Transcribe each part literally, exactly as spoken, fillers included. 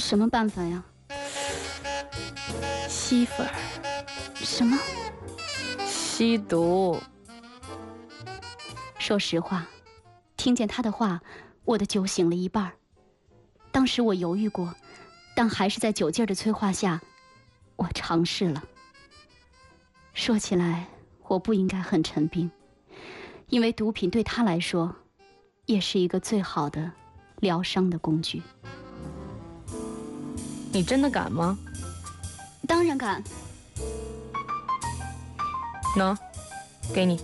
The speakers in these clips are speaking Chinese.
什么办法呀？ 吸粉儿， 什么？ 吸毒。 说实话，听见他的话，我的酒醒了一半。当时我犹豫过，但还是在酒劲儿的催化下，我尝试了。说起来，我不应该很陈病，因为毒品对他来说，也是一个最好的疗伤的工具。 你真的敢吗？ 当然敢。 喏，给你。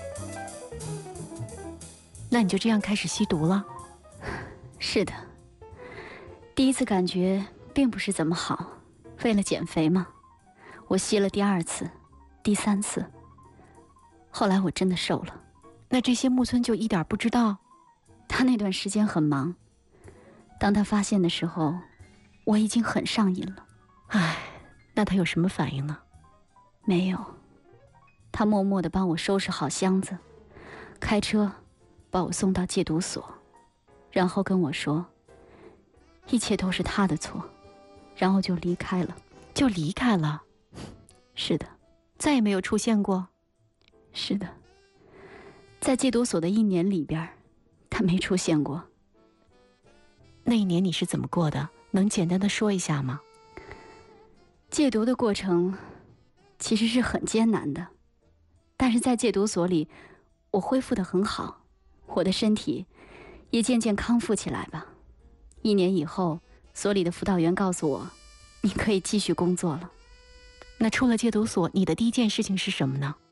那你就这样开始吸毒了？ 是的。第一次感觉并不是怎么好，为了减肥嘛，我吸了第二次、第三次。后来我真的瘦了。 那这些木村就一点不知道？ 他那段时间很忙，当他发现的时候，我已经很上瘾了。 唉，那他有什么反应呢？ 没有，他默默地帮我收拾好箱子，开车把我送到戒毒所，然后跟我说一切都是他的错，然后就离开了。 就离开了？ 是的。 再也没有出现过？ 是的。在戒毒所的一年里边，他没出现过。 那一年你是怎么过的？能简单的说一下吗？ 戒毒的过程其实是很艰难的，但是在戒毒所里，我恢复得很好，我的身体也渐渐康复起来吧。一年以后，所里的辅导员告诉我，你可以继续工作了。 那出了戒毒所，你的第一件事情是什么呢？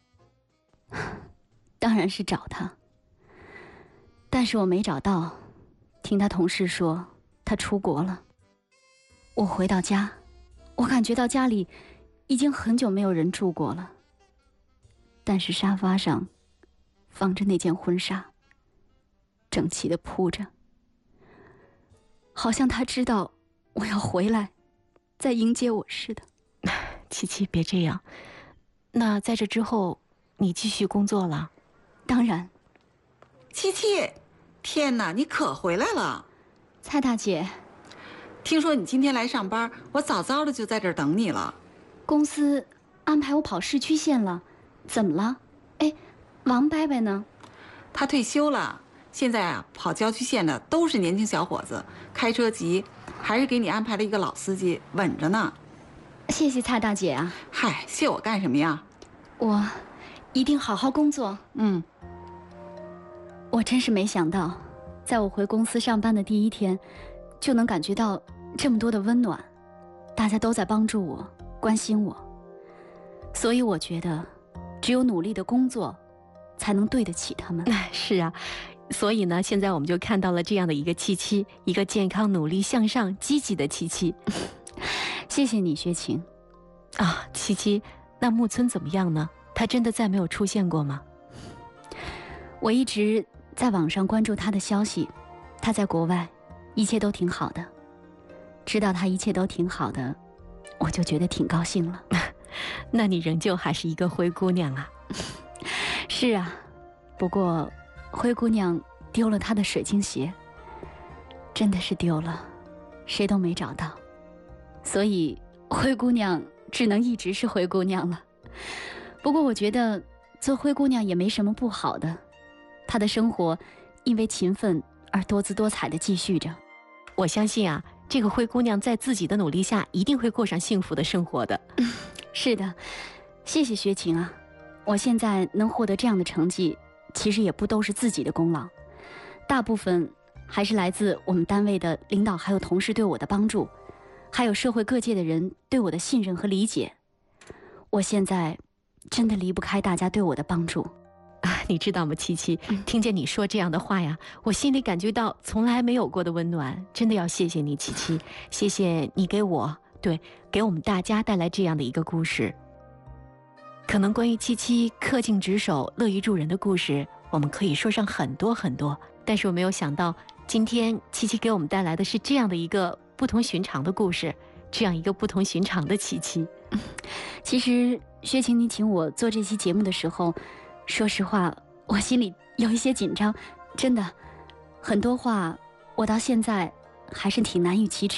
当然是找他，但是我没找到，听他同事说他出国了。我回到家，我感觉到家里已经很久没有人住过了，但是沙发上放着那件婚纱，整齐地铺着，好像他知道我要回来，在迎接我似的。 七七，别这样。那在这之后，你继续工作了？ 当然。 七七，天哪，你可回来了！ 蔡大姐， 听说你今天来上班，我早早的就在这儿等你了。 公司安排我跑市区线了，怎么了？哎，王伯伯呢？ 他退休了，现在啊，跑郊区线的都是年轻小伙子，开车急，还是给你安排了一个老司机，稳着呢。 谢谢蔡大姐啊。 嗨，谢我干什么呀？ 我一定好好工作。 嗯。 我真是没想到，在我回公司上班的第一天，就能感觉到这么多的温暖，大家都在帮助我，关心我。所以我觉得，只有努力的工作，才能对得起他们。 是啊，所以呢，现在我们就看到了这样的一个七七，一个健康、努力、向上、积极的七七。 谢谢你，薛晴。 啊，七七，那木村怎么样呢？他真的再没有出现过吗？ 我一直在网上关注他的消息，他在国外，一切都挺好的。知道他一切都挺好的，我就觉得挺高兴了。 那你仍旧还是一个灰姑娘啊。 是啊，不过灰姑娘丢了她的水晶鞋，真的是丢了，谁都没找到，所以灰姑娘只能一直是灰姑娘了。不过我觉得做灰姑娘也没什么不好的，她的生活因为勤奋而多姿多彩地继续着。 我相信啊，这个灰姑娘在自己的努力下一定会过上幸福的生活的。 是的，谢谢薛晴啊，我现在能获得这样的成绩，其实也不都是自己的功劳，大部分还是来自我们单位的领导还有同事对我的帮助，还有社会各界的人对我的信任和理解。我现在真的离不开大家对我的帮助。 啊，你知道吗，七七，听见你说这样的话呀，我心里感觉到从来没有过的温暖。真的要谢谢你，七七，谢谢你给我，对，给我们大家带来这样的一个故事。可能关于七七恪尽职守、乐于助人的故事，我们可以说上很多很多。但是我没有想到，今天七七给我们带来的是这样的一个不同寻常的故事，这样一个不同寻常的七七。 其实薛晴，你请我做这期节目的时候，说实话，我心里有一些紧张，真的，很多话我到现在还是挺难以启齿。